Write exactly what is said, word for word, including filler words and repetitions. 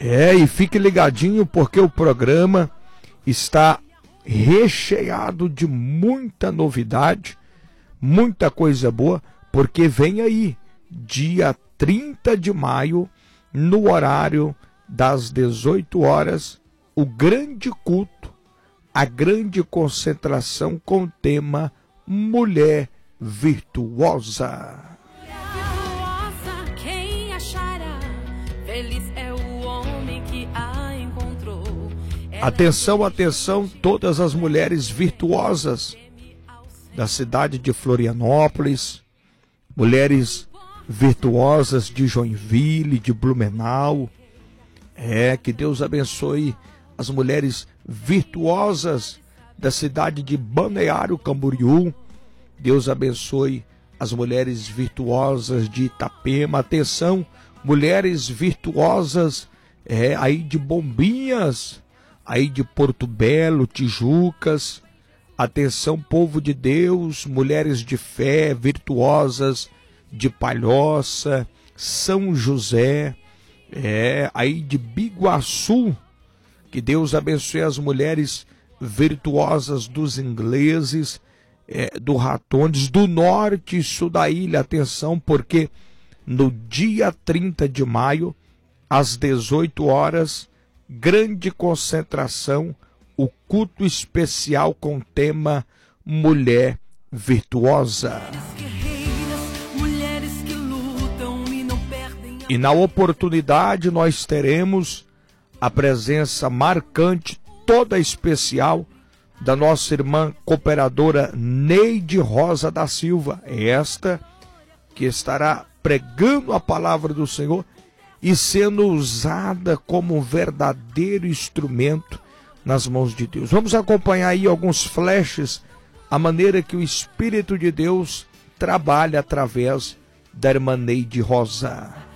É, e fique ligadinho porque o programa está recheado de muita novidade, muita coisa boa, porque vem aí, dia trinta de maio, no horário das dezoito horas, o grande culto, a grande concentração com o tema Mulher Virtuosa. Quem achará, feliz é o homem que a encontrou. Atenção, atenção, todas as mulheres virtuosas da cidade de Florianópolis, mulheres virtuosas de Joinville, de Blumenau. É, que Deus abençoe as mulheres virtuosas da cidade de Balneário Camboriú. Deus abençoe as mulheres virtuosas de Itapema. Atenção, mulheres virtuosas é, aí de Bombinhas, aí de Porto Belo, Tijucas. Atenção, povo de Deus, mulheres de fé virtuosas de Palhoça, São José, é, aí de Biguaçu. Que Deus abençoe as mulheres virtuosas dos ingleses, é, do Ratones, do norte e sul da ilha. Atenção, porque no dia trinta de maio, às dezoito horas, grande concentração, o culto especial com o tema Mulher Virtuosa. E na oportunidade nós teremos a presença marcante, toda especial, da nossa irmã cooperadora Neide Rosa da Silva, esta que estará pregando a palavra do Senhor e sendo usada como um verdadeiro instrumento nas mãos de Deus. Vamos acompanhar aí alguns flashes, a maneira que o Espírito de Deus trabalha através da irmã Neide Rosa.